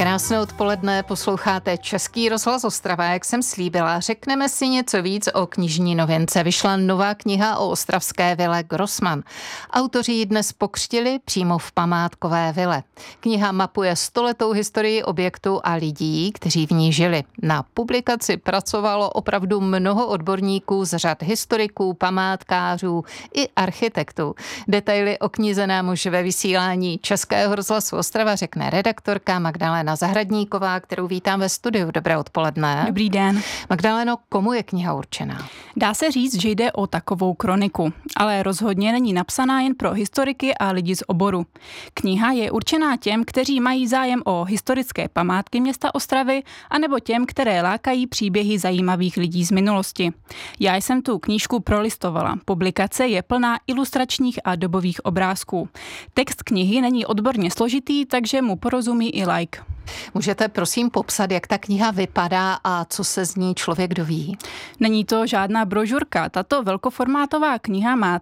Krásné odpoledne, posloucháte Český rozhlas Ostrava. Jak jsem slíbila, řekneme si něco víc o knižní novince. Vyšla nová kniha o ostravské vile Grossmann. Autoři ji dnes pokřtili přímo v památkové vile. Kniha mapuje stoletou historii objektu a lidí, kteří v ní žili. Na publikaci pracovalo opravdu mnoho odborníků z řad historiků, památkářů i architektů. Detaily o knize nám už ve vysílání Českého rozhlasu Ostrava řekne redaktorka Magdalena Zahradníková, kterou vítám ve studiu. Dobré odpoledne. Dobrý den. Magdaleno, komu je kniha určená? Dá se říct, že jde o takovou kroniku, ale rozhodně není napsaná jen pro historiky a lidi z oboru. Kniha je určená těm, kteří mají zájem o historické památky města Ostravy, anebo těm, které lákají příběhy zajímavých lidí z minulosti. Já jsem tu knížku prolistovala. Publikace je plná ilustračních a dobových obrázků. Text knihy není odborně složitý, takže mu porozumí i laik. Můžete prosím popsat, jak ta kniha vypadá a co se z ní člověk doví? Není to žádná brožurka. Tato velkoformátová kniha má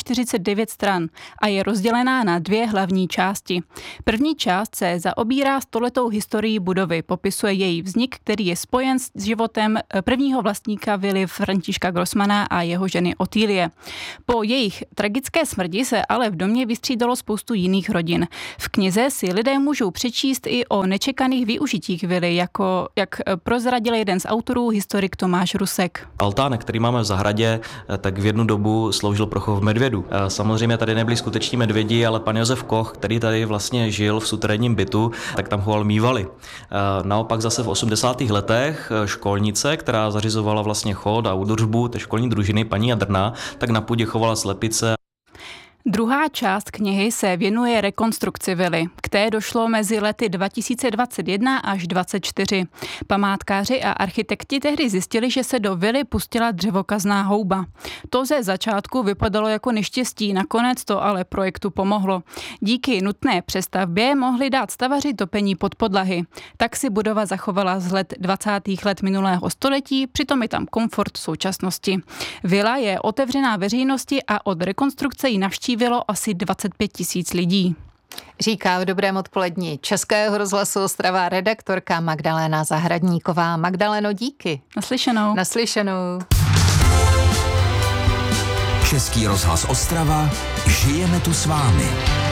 349 stran a je rozdělená na dvě hlavní části. První část se zaobírá stoletou historií budovy, popisuje její vznik, který je spojen s životem prvního vlastníka vily Františka Grossmanna a jeho ženy Otýlie. Po jejich tragické smrti se ale v domě vystřídalo spoustu jiných rodin. V knize si lidé můžou přečíst i o nečekaných využitích vily, jak prozradil jeden z autorů, historik Tomáš Rusek. Altánek, který máme v zahradě, tak v jednu dobu sloužil pro chov medvědů. Samozřejmě tady nebyli skuteční medvědi, ale pan Josef Koch, který tady vlastně žil v suterénním bytu, tak tam choval mývaly. Naopak zase v 80. letech školnice, která zařizovala vlastně chod a údržbu té školní družiny, paní Jadrna, tak na půdě chovala slepice. Druhá část knihy se věnuje rekonstrukci vily. K té došlo mezi lety 2021 až 2024. Památkáři a architekti tehdy zjistili, že se do vily pustila dřevokazná houba. To ze začátku vypadalo jako neštěstí, nakonec to ale projektu pomohlo. Díky nutné přestavbě mohli dát stavaři topení pod podlahy. Tak si budova zachovala vzhled 20. let minulého století, přitom je tam komfort současnosti. Vila je otevřená veřejnosti a od rekonstrukce ji navštívilo asi 25 000 lidí. Říká v dobrém odpoledni Českého rozhlasu Ostrava redaktorka Magdalena Zahradníková. Magdaleno, díky. Naslyšenou. Naslyšenou. Český rozhlas Ostrava, žijeme tu s vámi.